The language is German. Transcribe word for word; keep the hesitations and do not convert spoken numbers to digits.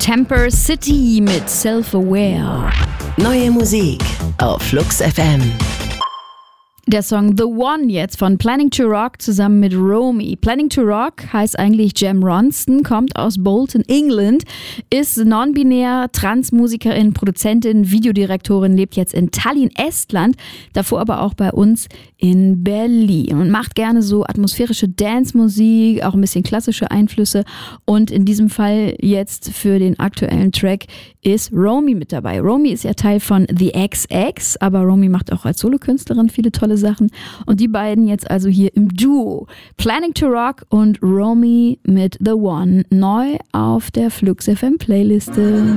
Temper City mit Self-Aware. Neue Musik auf Flux F M. Der Song The One jetzt von Planning to Rock zusammen mit Romy. Planning to Rock heißt eigentlich Jem Ronston, kommt aus Bolton, England, ist non-binär, Transmusikerin, Produzentin, Videodirektorin, lebt jetzt in Tallinn, Estland, davor aber auch bei uns in Berlin und macht gerne so atmosphärische Dance-Musik, auch ein bisschen klassische Einflüsse, und in diesem Fall jetzt für den aktuellen Track ist Romy mit dabei. Romy ist ja Teil von The X X, aber Romy macht auch als Solokünstlerin viele tolle Sachen, und die beiden jetzt also hier im Duo. Planning to Rock und Romy mit The One, neu auf der Flux F M Playliste.